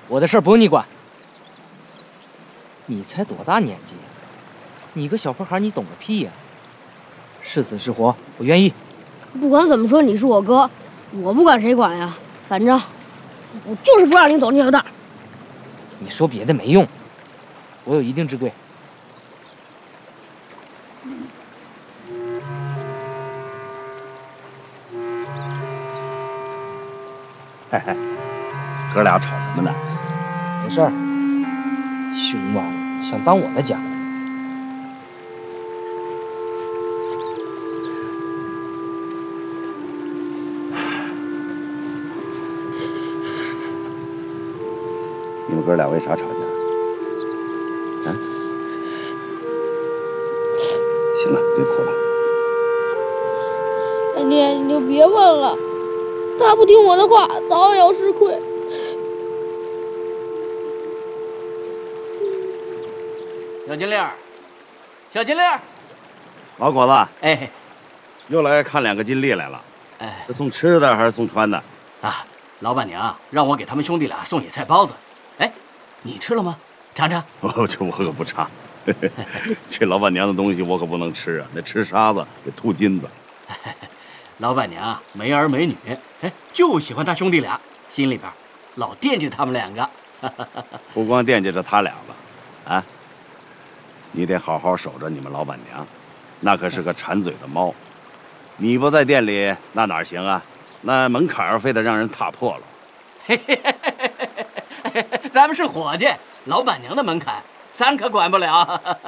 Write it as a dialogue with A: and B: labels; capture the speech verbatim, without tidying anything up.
A: 我的事儿不用你管。你才多大年纪？你个小破孩，你懂个屁呀！是死是活，我愿意。
B: 不管怎么说，你是我哥，我不管谁管呀。反正我就是不让你走这条道。
A: 你说别的没用，我有一定之规。
C: 嘿嘿，哥俩吵什么呢？
A: 没事儿，兄娃想当我的家。
C: 你们哥俩为啥吵架？啊？行了，别哭了。
B: 干爹，你就别问了，他不听我的话，早晚要吃亏。
D: 小金链儿，小金链儿，
C: 老果子，
D: 哎，
C: 又来看两个金丽来了。
D: 哎，
C: 是送吃的还是送穿的？
D: 啊，老板娘让我给他们兄弟俩送野菜包子。哎，你吃了吗？尝尝。
C: 我这我可不尝。这老板娘的东西我可不能吃啊，那吃沙子得吐金子。
D: 老板娘没儿没女，哎，就喜欢他兄弟俩，心里边老惦记他们两个。
C: 不光惦记着他俩了，啊，你得好好守着你们老板娘，那可是个馋嘴的猫。你不在店里，那哪行啊？那门槛儿非得让人踏破了。
D: 嘿嘿嘿嘿嘿嘿，咱们是伙计，老板娘的门槛，咱可管不了。